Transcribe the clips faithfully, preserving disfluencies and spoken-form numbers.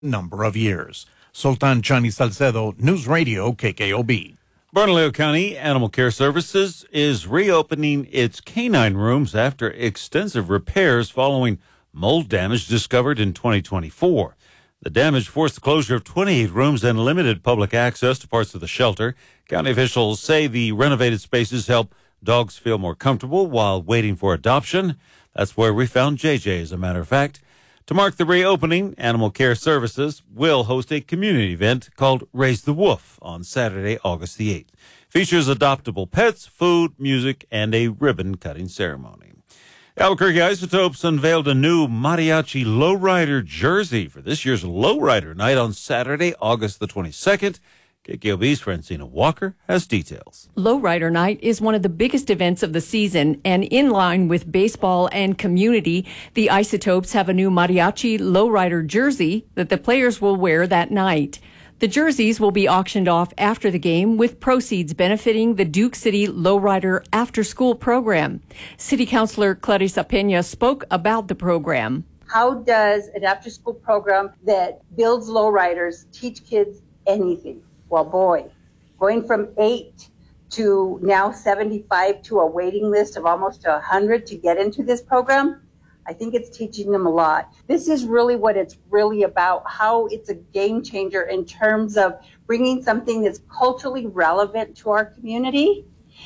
number of years. Sultan Chani Salcedo, News Radio, K K O B. Bernalillo County Animal Care Services is reopening its canine rooms after extensive repairs following mold damage discovered in twenty twenty-four. The damage forced the closure of twenty-eight rooms and limited public access to parts of the shelter. County officials say the renovated spaces help dogs feel more comfortable while waiting for adoption. That's where we found J J, as a matter of fact. To mark the reopening, Animal Care Services will host a community event called Raise the Wolf on Saturday, August the eighth. Features adoptable pets, food, music, and a ribbon-cutting ceremony. Albuquerque Isotopes unveiled a new mariachi lowrider jersey for this year's Lowrider Night on Saturday, August the twenty-second. K K O B's Francina Walker has details. Lowrider Night is one of the biggest events of the season, and in line with baseball and community, the Isotopes have a new mariachi lowrider jersey that the players will wear that night. The jerseys will be auctioned off after the game, with proceeds benefiting the Duke City Lowrider after-school program. City Councilor Clarissa Peña spoke about the program. How does an after-school program that builds lowriders teach kids anything? Well, boy, going from eight to now seventy-five to a waiting list of almost one hundred to get into this program, I think it's teaching them a lot. This is really what it's really about, how it's a game changer in terms of bringing something that's culturally relevant to our community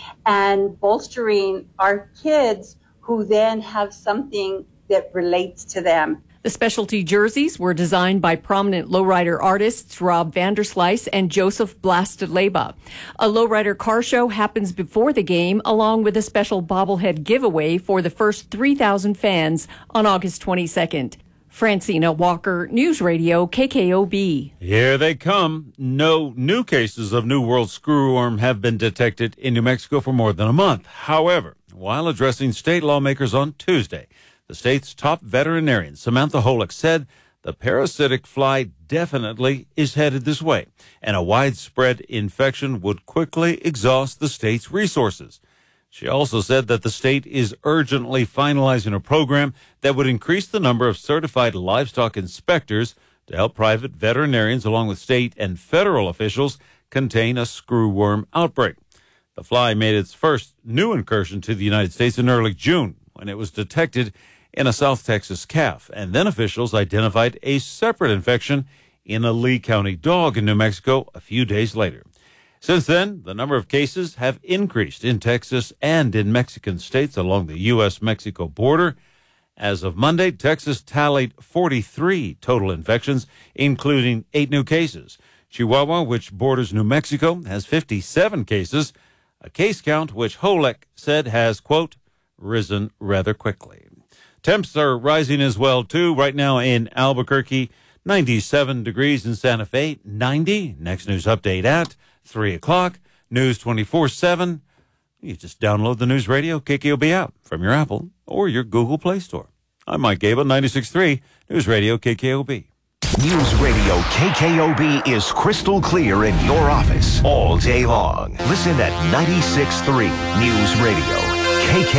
and bolstering our kids who then have something that relates to them. The specialty jerseys were designed by prominent lowrider artists Rob Vanderslice and Joseph Blasteleba. A lowrider car show happens before the game, along with a special bobblehead giveaway for the first three thousand fans on August twenty-second. Francina Walker, News Radio, K K O B. Here they come. No new cases of New World screwworm have been detected in New Mexico for more than a month. However, while addressing state lawmakers on Tuesday, the state's top veterinarian, Samantha Holick, said the parasitic fly definitely is headed this way, and a widespread infection would quickly exhaust the state's resources. She also said that the state is urgently finalizing a program that would increase the number of certified livestock inspectors to help private veterinarians, along with state and federal officials, contain a screwworm outbreak. The fly made its first new incursion to the United States in early June, when it was detected in a South Texas calf, and then officials identified a separate infection in a Lee County dog in New Mexico a few days later. Since then, the number of cases have increased in Texas and in Mexican states along the U S Mexico border. As of Monday, Texas tallied forty-three total infections, including eight new cases. Chihuahua, which borders New Mexico, has fifty-seven cases, a case count which Holick said has, quote, risen rather quickly. Temps are rising as well, too. Right now in Albuquerque, ninety-seven degrees in Santa Fe, ninety. Next news update at three o'clock. News twenty-four seven. You just download the News Radio K K O B app from your Apple or your Google Play Store. I'm Mike Gable, ninety-six point three News Radio K K O B. News Radio K K O B is crystal clear in your office all day long. Listen at ninety-six point three News Radio K K O B.